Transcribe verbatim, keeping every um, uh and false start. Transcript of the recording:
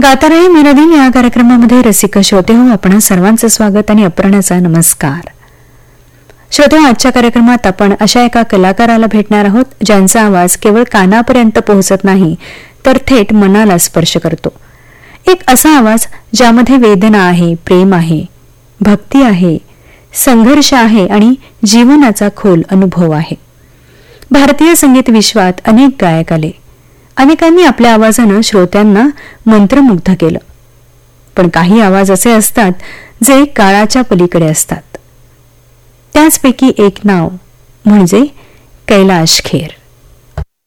गाता रहे मेरा दिन या कार्यक्रमामध्ये रसिक श्रोते हो आपण सर्वांचं स्वागत आणि अपर्णाचा नमस्कार. श्रोते, आजच्या कार्यक्रमात आपण अशा एका कलाकाराला भेटणार आहोत ज्यांचा आवाज केवळ कानापर्यंत पोहोचत नाही तर थेट मनाला स्पर्श करतो. एक असा आवाज ज्यामध्ये वेदना आहे, प्रेम आहे, भक्ती आहे, संघर्ष आहे आणि जीवनाचा खोल अनुभव आहे. भारतीय संगीत विश्वात अनेक गायक आले. अनेकांनी आपल्या आवाजानं श्रोत्यांना मंत्रमुग्ध केलं. पण काही आवाज असे असतात जे काळाच्या पलीकडे असतात. त्याचपैकी एक नाव म्हणजे कैलाश खेर.